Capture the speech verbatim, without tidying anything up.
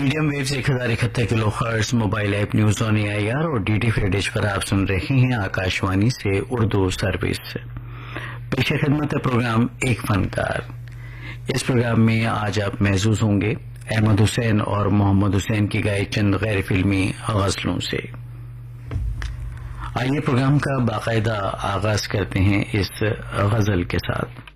Medium wave से एक हजार इकहत्तर kilo hertz mobile app news on A I R और डी टी फ्रीडिश पर आप सुन रहे हैं आकाशवाणी से उर्दू सर्विस। पेश खिदमत प्रोग्राम एक फनकार। इस प्रोग्राम में आज आप महसूस होंगे अहमद हुसैन और मोहम्मद हुसैन की गाई चंद गैर फिल्मी गजलों से। आइए प्रोग्राम का बाकायदा आगाज करते हैं इस गजल के साथ।